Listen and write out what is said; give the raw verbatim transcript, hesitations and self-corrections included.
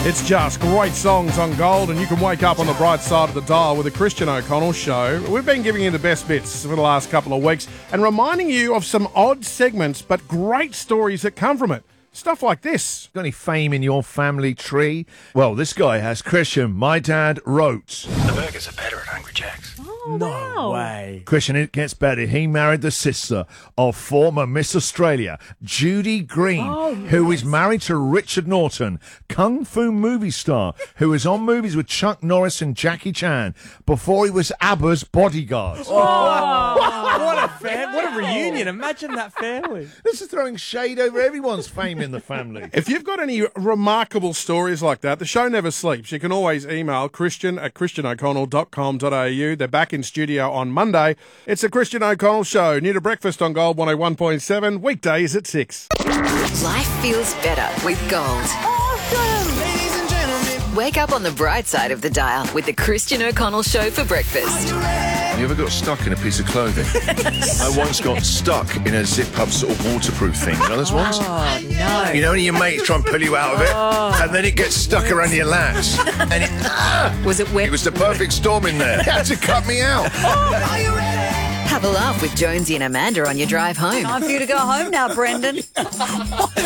It's just great songs on Gold, and you can wake up on the bright side of the dial with the Christian O'Connell Show. We've been giving you the best bits for the last couple of weeks and reminding you of some odd segments but great stories that come from it. Stuff like this. Got any fame in your family tree? Well, this guy has. Christian, my dad wrote. The burgers are better at Hungry Jack's. Oh, No wow. way. Christian, it gets better. He married the sister of former Miss Australia, Judy Green, Oh, who yes. is married to Richard Norton, kung fu movie star, who was on movies with Chuck Norris and Jackie Chan before he was ABBA's bodyguard. What a fam- What a reunion. Imagine that family. This is throwing shade over everyone's fame in the family. If you've got any remarkable stories like that, the show never sleeps. You can always email christian at christian o'connell dot com dot a u. They're back in studio on Monday. It's the Christian O'Connell Show, new to breakfast on Gold one oh one point seven, weekdays at six. Life feels better with Gold. Ladies and gentlemen, Wake up on the bright side of the dial with the Christian O'Connell Show for breakfast. You ever got stuck in a piece of clothing? I once got stuck in a zip-up sort of waterproof thing. You know those ones? Oh, no. You know when your mates try and pull you out of it, and then it gets stuck around your lats, and it, ah, Was it wet? it was the perfect storm in there. It had to cut me out. are you ready? Have a laugh with Jonesy and Amanda on your drive home. Time for you to go home now, Brendan.